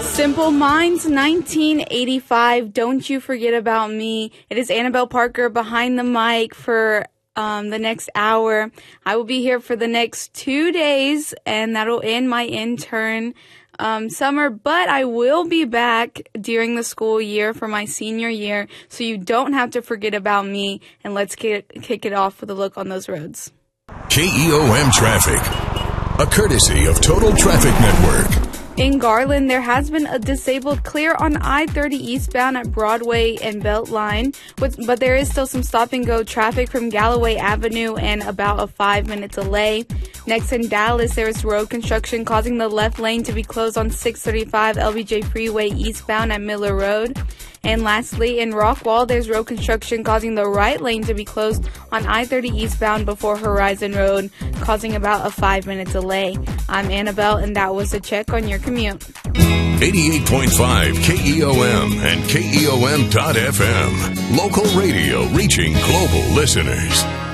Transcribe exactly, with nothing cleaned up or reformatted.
Simple Minds, nineteen eighty-five, Don't You Forget About Me. It is Annabelle Parker behind the mic for um, the next hour. I will be here for the next two days, and that'll end my intern um, summer, but I will be back during the school year for my senior year, so you don't have to forget about me, and let's get, kick it off with a look on those roads. K E O M Traffic, a courtesy of Total Traffic Network. In Garland, there has been a disabled clear on I thirty eastbound at Broadway and Beltline, but there is still some stop-and-go traffic from Galloway Avenue and about a five-minute delay. Next, in Dallas, there is road construction causing the left lane to be closed on six thirty-five L B J Freeway eastbound at Miller Road. And lastly, in Rockwall, there's road construction causing the right lane to be closed on I thirty eastbound before Horizon Road, causing about a five-minute delay. I'm Annabelle, and that was a check on your commute. eighty-eight point five K E O M and K E O M dot F M. Local radio reaching global listeners.